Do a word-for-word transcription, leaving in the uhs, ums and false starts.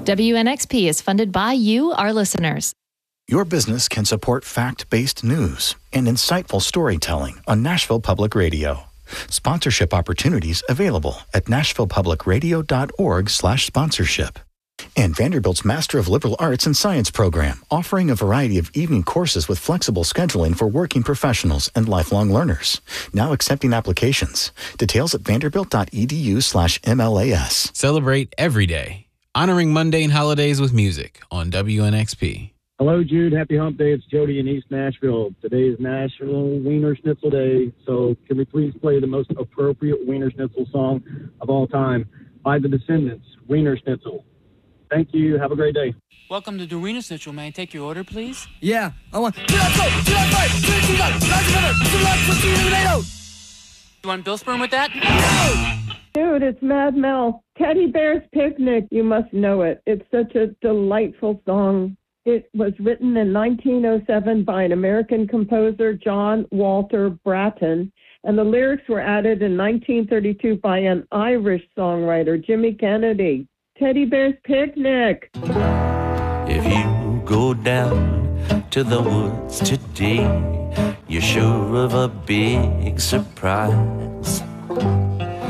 W N X P is funded by you, our listeners. Your business can support fact-based news and insightful storytelling on Nashville Public Radio. Sponsorship opportunities available at nashville public radio dot org slash sponsorship. And Vanderbilt's Master of Liberal Arts and Science program, offering a variety of evening courses with flexible scheduling for working professionals and lifelong learners. Now accepting applications. Details at vanderbilt dot e d u slash M L A S. Celebrate every day, honoring mundane holidays with music on W N X P. Hello, Jude. Happy Hump Day. It's Jody in East Nashville. Today is National Wiener Schnitzel Day, so can we please play the most appropriate Wiener Schnitzel song of all time by The Descendants, Wiener Schnitzel. Thank you. Have a great day. Welcome to the Wiener Schnitzel. May I take your order, please? Yeah, I want... You want Bill Sperm with that? Dude, it's Mad Mel. Teddy Bear's Picnic. You must know it. It's such a delightful song. It was written in nineteen oh seven by an American composer, John Walter Bratton, and the lyrics were added in nineteen thirty-two by an Irish songwriter, Jimmy Kennedy. Teddy Bear's Picnic. If you go down to the woods today, you're sure of a big surprise.